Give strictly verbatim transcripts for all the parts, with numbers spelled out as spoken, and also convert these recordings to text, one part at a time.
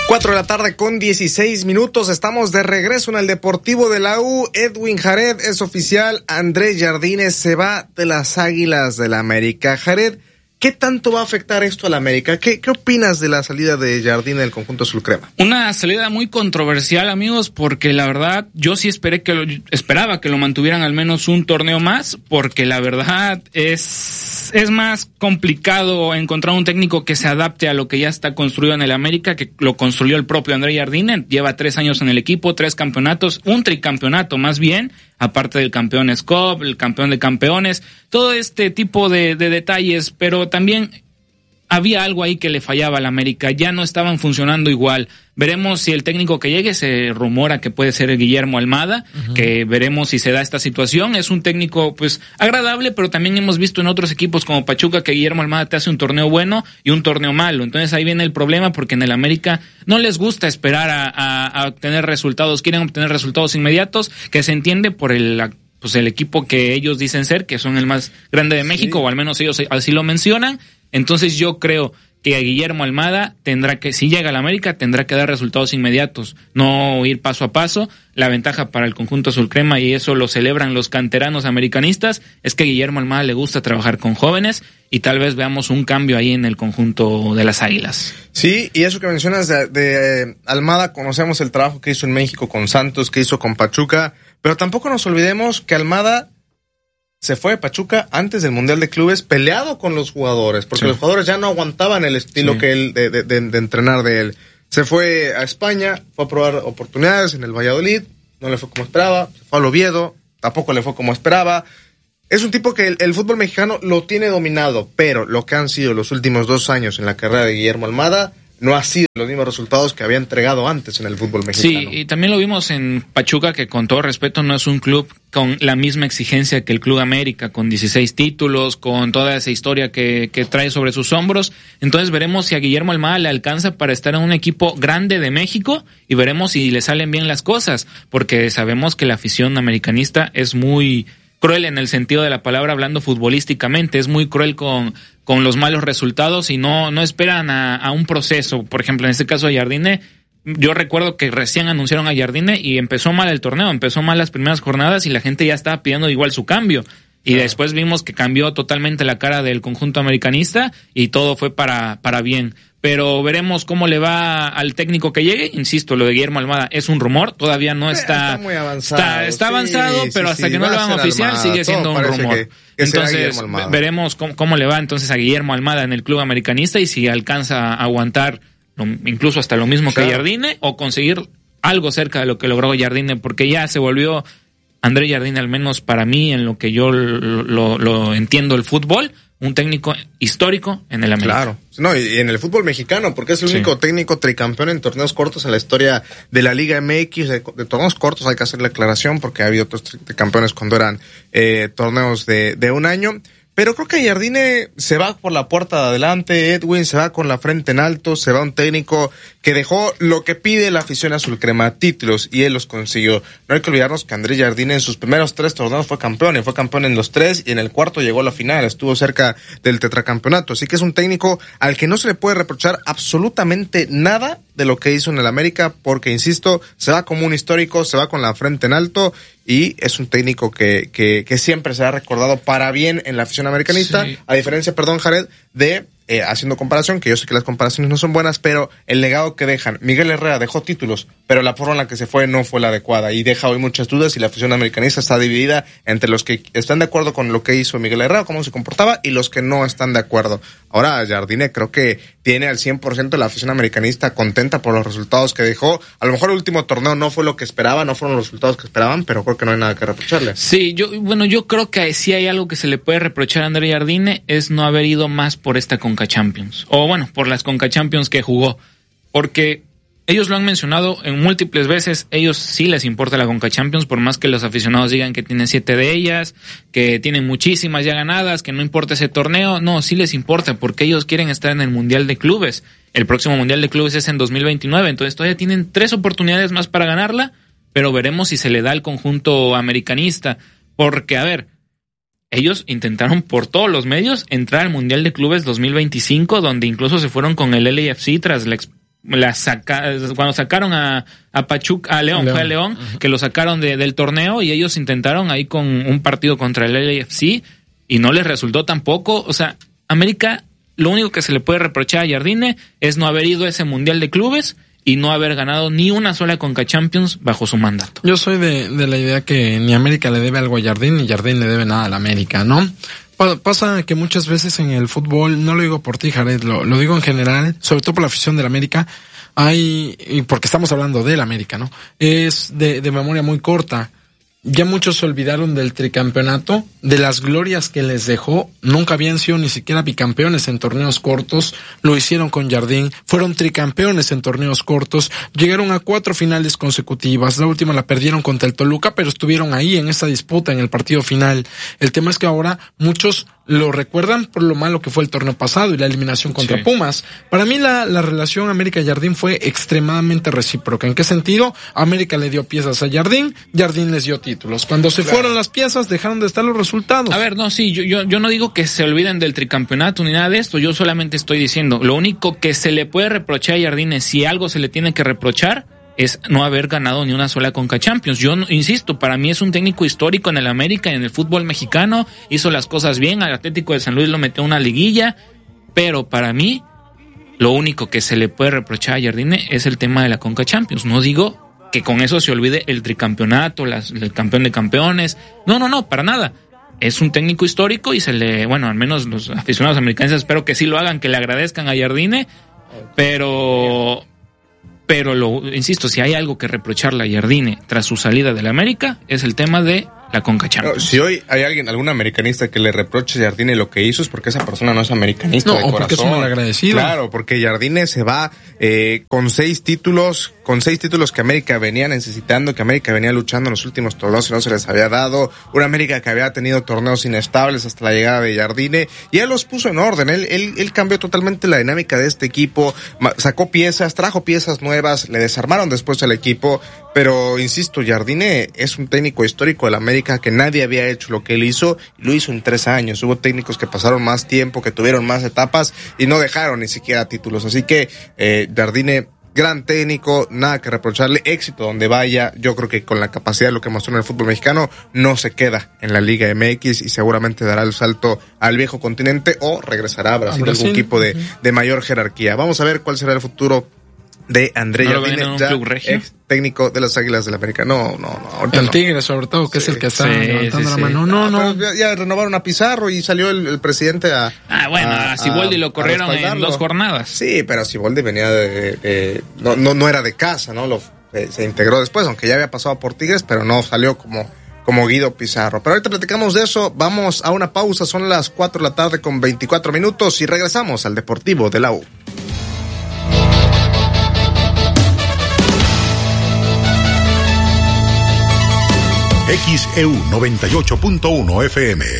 Cuatro de la tarde con dieciséis minutos, estamos de regreso en el Deportivo de la U. Edwin Jared, es oficial, Andrés Jardine se va de las Águilas del la América. Jared, ¿qué tanto va a afectar esto a la América? ¿Qué, qué opinas de la salida de Jardine del conjunto azulcrema? Una salida muy controversial, amigos, porque la verdad yo sí esperé que lo, esperaba que lo mantuvieran al menos un torneo más, porque la verdad es, es más complicado encontrar un técnico que se adapte a lo que ya está construido en el América, que lo construyó el propio Andrés Jardine. Lleva tres años en el equipo, tres campeonatos, un tricampeonato más bien, aparte del campeón Scope, el campeón de campeones, todo este tipo de, de detalles, pero también había algo ahí que le fallaba al América, ya no estaban funcionando igual. Veremos si el técnico que llegue, se rumora que puede ser Guillermo Almada, uh-huh. que veremos si se da esta situación. Es un técnico pues agradable, pero también hemos visto en otros equipos como Pachuca que Guillermo Almada te hace un torneo bueno y un torneo malo. Entonces ahí viene el problema, porque en el América no les gusta esperar a, a, a obtener resultados, quieren obtener resultados inmediatos, que se entiende por el pues el equipo que ellos dicen ser, que son el más grande de México, sí. o al menos ellos así lo mencionan. Entonces yo creo que a Guillermo Almada tendrá que, si llega a la América, tendrá que dar resultados inmediatos, no ir paso a paso. La ventaja para el conjunto azulcrema, y eso lo celebran los canteranos americanistas, es que a Guillermo Almada le gusta trabajar con jóvenes, y tal vez veamos un cambio ahí en el conjunto de las Águilas. Sí, y eso que mencionas de, de eh, Almada, conocemos el trabajo que hizo en México con Santos, que hizo con Pachuca, pero tampoco nos olvidemos que Almada se fue de Pachuca antes del Mundial de Clubes, peleado con los jugadores, porque sí. los jugadores ya no aguantaban el estilo sí. que él de, de, de, de entrenar de él. Se fue a España, fue a probar oportunidades en el Valladolid, no le fue como esperaba, se fue al Oviedo, tampoco le fue como esperaba. Es un tipo que el, el fútbol mexicano lo tiene dominado, pero lo que han sido los últimos dos años en la carrera de Guillermo Almada no ha sido los mismos resultados que había entregado antes en el fútbol mexicano. Sí, y también lo vimos en Pachuca, que con todo respeto no es un club con la misma exigencia que el Club América, con dieciséis títulos, con toda esa historia que, que trae sobre sus hombros. Entonces veremos si a Guillermo Almada le alcanza para estar en un equipo grande de México, y veremos si le salen bien las cosas, porque sabemos que la afición americanista es muy cruel en el sentido de la palabra, hablando futbolísticamente, es muy cruel con, con los malos resultados, y no, no esperan a, a un proceso. Por ejemplo, en este caso de Jardine, yo recuerdo que recién anunciaron a Jardine y empezó mal el torneo, empezó mal las primeras jornadas y la gente ya estaba pidiendo igual su cambio. Y claro. después vimos que cambió totalmente la cara del conjunto americanista y todo fue para, para bien. Pero veremos cómo le va al técnico que llegue. Insisto, lo de Guillermo Almada es un rumor, todavía no está... Está muy avanzado. Está, está sí, avanzado, pero sí, hasta sí, que no lo hagan oficial Almada, sigue siendo un rumor. Que, que entonces veremos cómo, cómo le va entonces a Guillermo Almada en el club americanista, y si alcanza a aguantar lo, incluso hasta lo mismo claro. que Jardine, o conseguir algo cerca de lo que logró Jardine, porque ya se volvió Andrés Jardine, al menos para mí, en lo que yo lo, lo, lo entiendo el fútbol, un técnico histórico en el América. Claro, no, y en el fútbol mexicano, porque es el sí. único técnico tricampeón en torneos cortos en la historia de la Liga M X. De, de torneos cortos hay que hacer la aclaración, porque ha habido otros tricampeones cuando eran eh, torneos de, de un año. Pero creo que Jardine se va por la puerta de adelante, Edwin, se va con la frente en alto, se va un técnico que dejó lo que pide la afición azulcrema, títulos, y él los consiguió. No hay que olvidarnos que Andrés Jardine en sus primeros tres torneos fue campeón, y fue campeón en los tres, y en el cuarto llegó a la final, estuvo cerca del tetracampeonato. Así que es un técnico al que no se le puede reprochar absolutamente nada de lo que hizo en el América, porque, insisto, se va como un histórico, se va con la frente en alto, y es un técnico que, que, que siempre será recordado para bien en la afición americanista, sí. a diferencia, perdón, Jared, de, eh, haciendo comparación, que yo sé que las comparaciones no son buenas, pero el legado que dejan. Miguel Herrera dejó títulos, pero la forma en la que se fue no fue la adecuada, y deja hoy muchas dudas, y la afición americanista está dividida entre los que están de acuerdo con lo que hizo Miguel Herrera, cómo se comportaba, y los que no están de acuerdo. Ahora, Jardine creo que tiene al cien por ciento la afición americanista contenta por los resultados que dejó. A lo mejor el último torneo no fue lo que esperaba, no fueron los resultados que esperaban, pero creo que no hay nada que reprocharle. Sí, yo, bueno, yo creo que si hay algo que se le puede reprochar a Andrés Jardine, es no haber ido más por esta Conca Champions, o bueno, por las Conca Champions que jugó, porque ellos lo han mencionado en múltiples veces, ellos sí les importa la Conca Champions, por más que los aficionados digan que tienen siete de ellas, que tienen muchísimas ya ganadas, que no importa ese torneo. No, sí les importa, porque ellos quieren estar en el Mundial de Clubes. El próximo Mundial de Clubes es en dos mil veintinueve, entonces todavía tienen tres oportunidades más para ganarla, pero veremos si se le da al conjunto americanista, porque, a ver, ellos intentaron por todos los medios entrar al Mundial de Clubes dos mil veinticinco, donde incluso se fueron con el L A F C tras la la saca, cuando sacaron a, a Pachuca, a León, León. fue a León, uh-huh. que lo sacaron de, del torneo y ellos intentaron ahí con un partido contra el L A F C y no les resultó tampoco. O sea, América, lo único que se le puede reprochar a Jardine es no haber ido a ese Mundial de Clubes y no haber ganado ni una sola Conca Champions bajo su mandato. Yo soy de, de la idea que ni América le debe algo a Jardine, ni Jardine le debe nada a la América, ¿no? Pasa que muchas veces en el fútbol, no lo digo por ti, Jared, lo, lo digo en general, sobre todo por la afición de la América, hay, y porque estamos hablando de la América, ¿no? Es de, de memoria muy corta. Ya muchos se olvidaron del tricampeonato, de las glorias que les dejó. Nunca habían sido ni siquiera bicampeones en torneos cortos. Lo hicieron con Jardín. Fueron tricampeones en torneos cortos. Llegaron a cuatro finales consecutivas. La última la perdieron contra el Toluca, pero estuvieron ahí en esa disputa en el partido final. El tema es que ahora muchos lo recuerdan por lo malo que fue el torneo pasado y la eliminación contra sí. Pumas. Para mí la, la relación América-Jardín fue extremadamente recíproca. ¿En qué sentido? América le dio piezas a Jardín, Jardín les dio títulos. Cuando se claro. fueron las piezas, dejaron de estar los resultados. A ver, no, sí, yo, yo, yo no digo que se olviden del tricampeonato ni nada de esto. Yo solamente estoy diciendo, lo único que se le puede reprochar a Jardín es, si algo se le tiene que reprochar, es no haber ganado ni una sola Conca Champions. Yo insisto, para mí es un técnico histórico en el América y en el fútbol mexicano, hizo las cosas bien, al Atlético de San Luis lo metió a una liguilla, pero para mí lo único que se le puede reprochar a Jardine es el tema de la Conca Champions. No digo que con eso se olvide el tricampeonato, las, el campeón de campeones, no, no, no, para nada. Es un técnico histórico y se le, bueno, al menos los aficionados americanos espero que sí lo hagan, que le agradezcan a Jardine, pero... Pero, lo insisto, si hay algo que reprocharle a Jardine tras su salida de la América, es el tema de la Conca Champions. Si hoy hay alguien, algún americanista que le reproche a Jardine lo que hizo, es porque esa persona no es americanista no, de o corazón. Porque es un malagradecido. Claro, porque Jardine se va eh, con seis títulos, con seis títulos que América venía necesitando, que América venía luchando en los últimos torneos y no se les había dado. Una América que había tenido torneos inestables hasta la llegada de Jardine, y él los puso en orden. Él, él, él cambió totalmente la dinámica de este equipo, sacó piezas, trajo piezas nuevas, le desarmaron después al equipo. Pero, insisto, Jardine es un técnico histórico de la América que nadie había hecho lo que él hizo, y lo hizo en tres años. Hubo técnicos que pasaron más tiempo, que tuvieron más etapas y no dejaron ni siquiera títulos. Así que, eh, Jardine, gran técnico, nada que reprocharle, éxito donde vaya. Yo creo que con la capacidad de lo que mostró en el fútbol mexicano, no se queda en la Liga M X y seguramente dará el salto al viejo continente o regresará a Brasil, a Brasil. algún equipo de, de mayor jerarquía. Vamos a ver cuál será el futuro de André ¿No Jardine, ya ex técnico de las Águilas del América. No, no, no. Ahorita el no. Tigre, sobre todo, que sí, es el que está sí, levantando sí, la sí. mano. No, no. no. Ya, ya renovaron a Pizarro y salió el, el presidente a... Ah, bueno, a, a Siboldi lo corrieron en dos jornadas. Sí, pero Siboldi venía de... de no, no, no era de casa, ¿no? Lo, eh, se integró después, aunque ya había pasado por Tigres, pero no salió como... como Guido Pizarro. Pero ahorita platicamos de eso, vamos a una pausa, son las cuatro de la tarde con veinticuatro minutos y regresamos al Deportivo de la U. X E U noventa y ocho punto uno F M.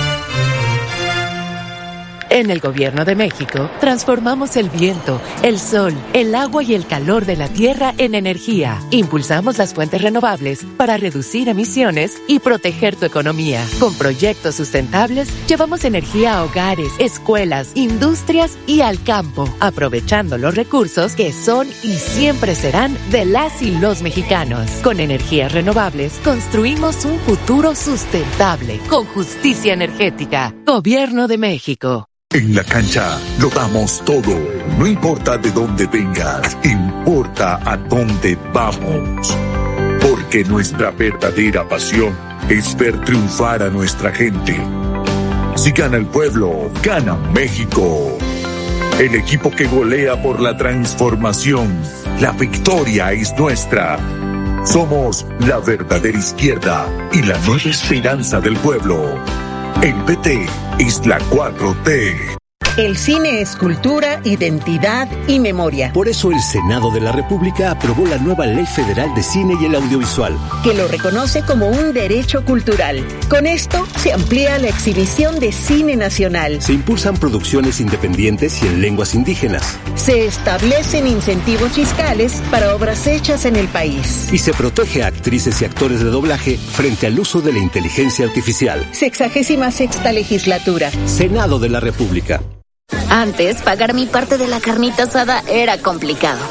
En el Gobierno de México, transformamos el viento, el sol, el agua y el calor de la tierra en energía. Impulsamos las fuentes renovables para reducir emisiones y proteger tu economía. Con proyectos sustentables, llevamos energía a hogares, escuelas, industrias y al campo, aprovechando los recursos que son y siempre serán de las y los mexicanos. Con energías renovables, construimos un futuro sustentable, con justicia energética. Gobierno de México. En la cancha lo damos todo, no importa de dónde vengas, importa a dónde vamos. Porque nuestra verdadera pasión es ver triunfar a nuestra gente. Si gana el pueblo, gana México. El equipo que golea por la transformación, la victoria es nuestra. Somos la verdadera izquierda y la nueva esperanza del pueblo. El P T es la cuatro T. El cine es cultura, identidad y memoria. Por eso el Senado de la República aprobó la nueva Ley Federal de Cine y el Audiovisual, que lo reconoce como un derecho cultural. Con esto se amplía la exhibición de cine nacional. Se impulsan producciones independientes y en lenguas indígenas. Se establecen incentivos fiscales para obras hechas en el país. Y se protege a actrices y actores de doblaje frente al uso de la inteligencia artificial. Sexagésima sexta legislatura. Senado de la República. Antes, pagar mi parte de la carnita asada era complicado.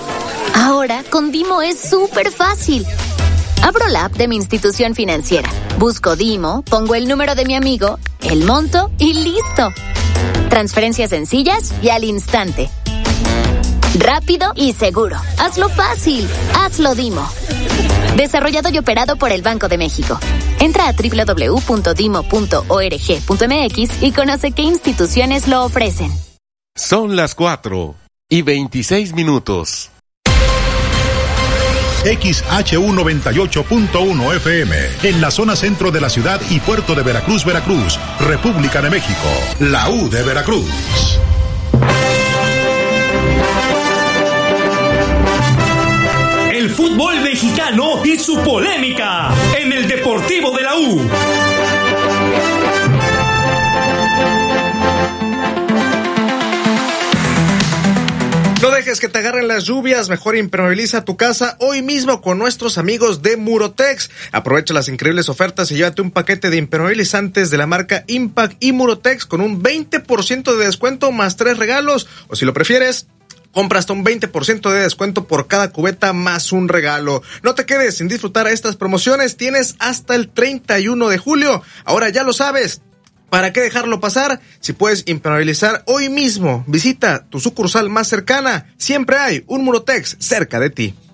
Ahora, con Dimo es súper fácil. Abro la app de mi institución financiera, busco Dimo, pongo el número de mi amigo, el monto y listo. Transferencias sencillas y al instante. Rápido y seguro. Hazlo fácil. Hazlo Dimo. Desarrollado y operado por el Banco de México. Entra a doble u doble u doble u punto dimo punto org punto m x y conoce qué instituciones lo ofrecen. Son las cuatro y veintiséis minutos. X H U noventa y ocho punto uno F M, en la zona centro de la ciudad y puerto de Veracruz, Veracruz, República de México, la U de Veracruz. El fútbol mexicano y su polémica en el Deportivo de la U. No dejes que te agarren las lluvias, mejor impermeabiliza tu casa hoy mismo con nuestros amigos de Murotex. Aprovecha las increíbles ofertas y llévate un paquete de impermeabilizantes de la marca Impact y Murotex con un veinte por ciento de descuento más tres regalos, o si lo prefieres, compra hasta un veinte por ciento de descuento por cada cubeta más un regalo. No te quedes sin disfrutar estas promociones, tienes hasta el treinta y uno de julio. Ahora ya lo sabes. ¿Para qué dejarlo pasar? Si puedes impermeabilizar hoy mismo, visita tu sucursal más cercana. Siempre hay un Murotex cerca de ti.